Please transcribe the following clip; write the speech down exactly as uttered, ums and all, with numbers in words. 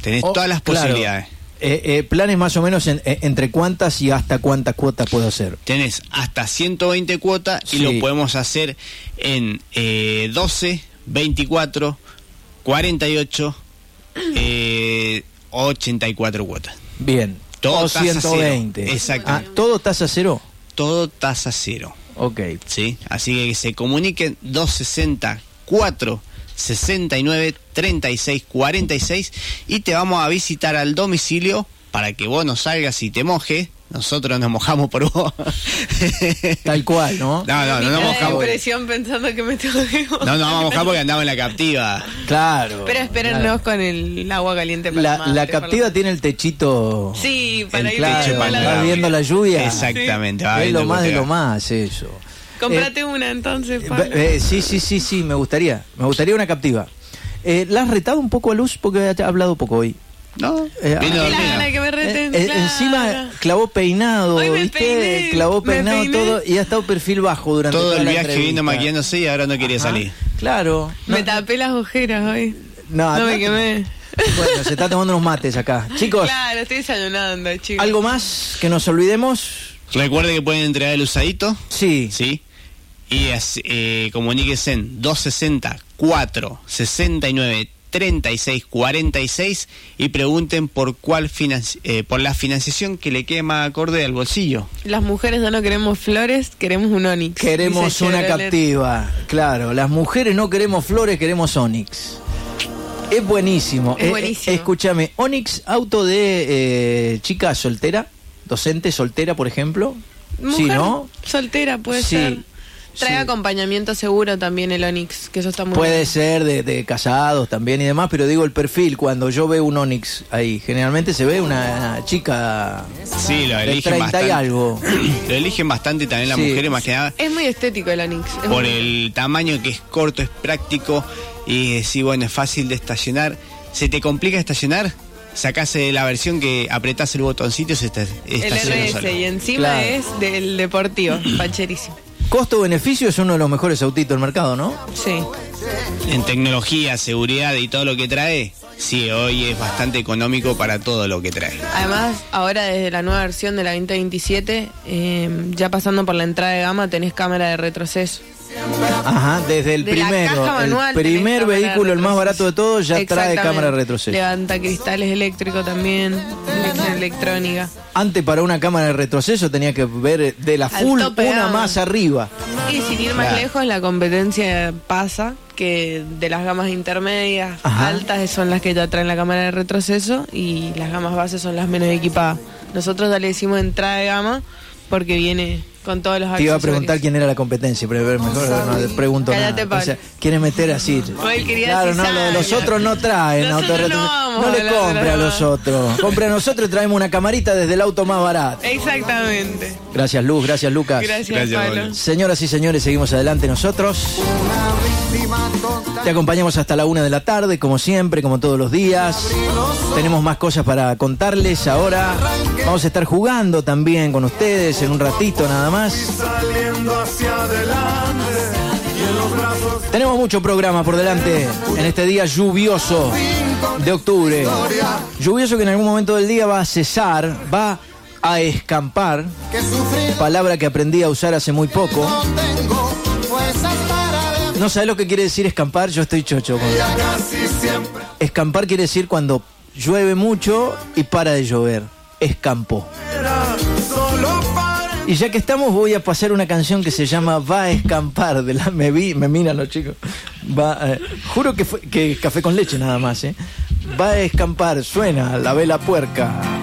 Tenés oh, todas las claro. posibilidades. Eh, eh, planes más o menos en, eh, entre cuántas y hasta cuántas cuotas puedo hacer. Tenés hasta ciento veinte cuotas y sí. lo podemos hacer en eh, doce, veinticuatro, cuarenta y ocho, eh, ochenta y cuatro cuotas. Bien. Todo o ciento veinte. Cero. Exacto. Ah, ¿todo tasa cero? Todo tasa cero. Ok. ¿Sí? Así que se comuniquen dos sesenta, cuatro sesenta y nueve, treinta y seis, cuarenta y seis y te vamos a visitar al domicilio para que vos no salgas y te mojes. Nosotros nos mojamos por vos. Tal cual, ¿no? No, no, no nos mojamos. Impresión pensando que me tengo que mojar. No, nos vamos a mojar porque andamos en la captiva. Claro. Pero espérennos claro. con el agua caliente para la, mate, la captiva la... tiene el techito. Sí, para el ir claro, para la va viendo la lluvia. Exactamente. Sí. Va es lo más de lo más, eso. Cómprate eh, una entonces, Pablo. Eh, sí, sí, sí, sí, me gustaría. Me gustaría una captiva. Eh, ¿La has retado un poco a Luz? Porque ha hablado poco hoy. No, eh, Vino la que me reten, eh, claro. Encima clavó peinado, Hoy me ¿viste? Peiné, clavó peinado peiné. todo y ha estado perfil bajo durante todo toda el la viaje entrevista. vino maquillándose y ahora no quería Ajá. salir. Claro. Me no, tapé las ojeras hoy. No, no no me quemé. Bueno, se está tomando unos mates acá. Chicos. Claro, estoy desayunando, chicos. ¿Algo más que nos olvidemos? Recuerde que pueden entregar el usadito. Sí. Sí. Y eh, comuníquese en dos sesenta, cuatro sesenta y nueve, treinta y seis, cuarenta y seis y pregunten por cuál financi- eh, por la financiación que le quede más acorde al bolsillo. Las mujeres ya no queremos flores, queremos un onix. Queremos una captiva. Claro, las mujeres no queremos flores, queremos onix. Es buenísimo. Es eh, buenísimo. Eh, escúchame, onix, auto de eh, chica soltera, docente soltera, por ejemplo. Mujer sí, ¿no? Soltera puede sí. ser. Trae sí. acompañamiento seguro también el onix, que eso está muy Puede bien. ser de, de casados también y demás, pero digo el perfil, cuando yo veo un onix ahí, generalmente se ve una chica sí, lo de eligen treinta bastante. Y algo. Lo eligen bastante también las sí. mujeres, más que nada. Es muy estético el onix. Es Por muy... el tamaño que es corto, es práctico y sí, bueno, es fácil de estacionar. ¿Se te complica estacionar? Sacás la versión que apretás el botoncito y se está, el estaciona R S solo. y encima Claro. es del deportivo, facherísimo. Costo-beneficio es uno de los mejores autitos del mercado, ¿no? Sí. En tecnología, seguridad y todo lo que trae, sí, hoy es bastante económico para todo lo que trae. Además, ahora desde la nueva versión de la veinte veintisiete, eh, ya pasando por la entrada de gama, tenés cámara de retroceso. Ajá, desde el De la primero, caja manual el primer tenés cámara de vehículo, el más retroceso. barato de todos, ya trae Exactamente. cámara de retroceso. Levanta cristales eléctricos también, dirección electrónica. Antes para una cámara de retroceso tenía que ver de la Al full tope de una gama. más arriba. Y sin ir más Claro. lejos, la competencia pasa que de las gamas intermedias, Ajá. altas son las que ya traen la cámara de retroceso y las gamas bases son las menos equipadas. Nosotros ya le decimos entrada de gama porque viene con todos los Te iba a accesorios. preguntar quién era la competencia, pero mejor no le pregunto Cállate, nada. Pablo. O sea, quiere meter así. Él quería Claro, no, cizaña. lo- los otros no traen Nosotros autorretroceso. no vamos No a le hablar de compre los a los demás. otros. Compre a nosotros y traemos una camarita desde el auto más barato. Exactamente. Gracias, Luz. Gracias, Lucas. Gracias, Gracias, Pablo. Pablo. Señoras y señores, seguimos adelante nosotros. Te acompañamos hasta la una de la tarde, como siempre, como todos los días. Tenemos más cosas para contarles ahora. Vamos a estar jugando también con ustedes en un ratito nada más. Tenemos mucho programa por delante en este día lluvioso de octubre. Lluvioso que en algún momento del día va a cesar, va a escampar. Palabra que aprendí a usar hace muy poco. ¿No sabes lo que quiere decir escampar? Yo estoy chocho con eso. Escampar quiere decir cuando llueve mucho y para de llover. Escampó. Y ya que estamos, voy a pasar una canción que se llama Va a escampar, de la me vi, me miran los chicos. Va, eh, juro que fue que café con leche nada más, ¿eh? Va a escampar, suena la vela puerca.